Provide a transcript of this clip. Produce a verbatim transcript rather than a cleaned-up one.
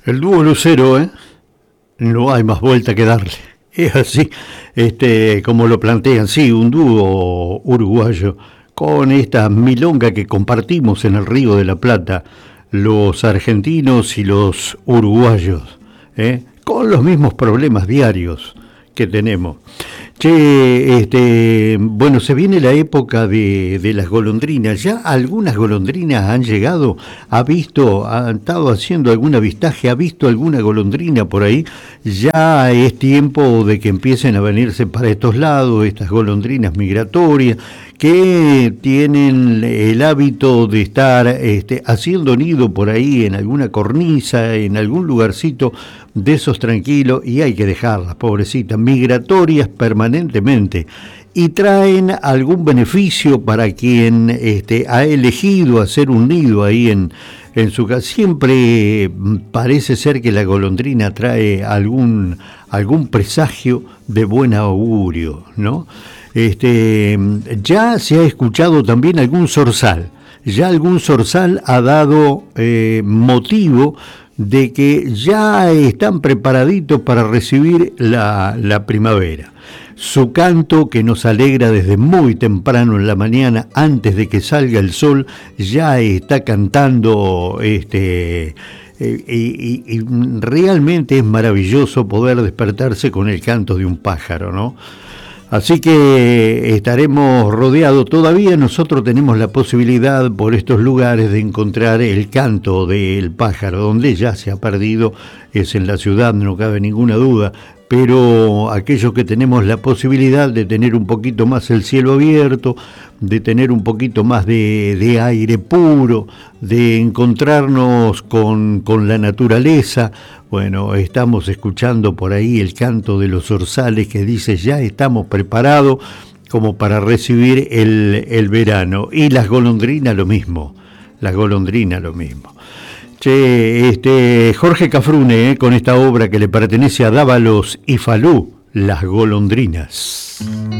El dúo Lucero, ¿eh? No hay más vuelta que darle. Es así, este, como lo plantean, sí, un dúo uruguayo con esta milonga que compartimos en el Río de la Plata, los argentinos y los uruguayos, ¿eh? Con los mismos problemas diarios que tenemos. Che, este, bueno, se viene la época de, de las golondrinas. Ya algunas golondrinas han llegado, ha visto, ha estado haciendo algún avistaje, ha visto alguna golondrina por ahí. Ya es tiempo de que empiecen a venirse para estos lados, estas golondrinas migratorias, que tienen el hábito de estar este, haciendo nido por ahí en alguna cornisa, en algún lugarcito de esos tranquilos, y hay que dejarlas, pobrecitas, migratorias permanentemente, y traen algún beneficio para quien este, ha elegido hacer un nido ahí en, en su casa. Siempre parece ser que la golondrina trae algún, algún presagio de buen augurio, ¿no? Este, ya se ha escuchado también algún zorzal, ya algún zorzal ha dado eh, motivo de que ya están preparaditos para recibir la, la primavera. Su canto, que nos alegra desde muy temprano en la mañana, antes de que salga el sol, ya está cantando este, eh, y, y, y realmente es maravilloso poder despertarse con el canto de un pájaro, ¿no? Así que estaremos rodeados, todavía nosotros tenemos la posibilidad por estos lugares de encontrar el canto del pájaro, donde ya se ha perdido, es en la ciudad, no cabe ninguna duda, pero aquellos que tenemos la posibilidad de tener un poquito más el cielo abierto, de tener un poquito más de, de aire puro, de encontrarnos con, con la naturaleza, bueno, estamos escuchando por ahí el canto de los zorzales que dice ya estamos preparados como para recibir el, el verano. Y las golondrinas lo mismo, las golondrinas lo mismo. Che, este, Jorge Cafrune, eh, con esta obra que le pertenece a Dávalos y Falú, Las golondrinas.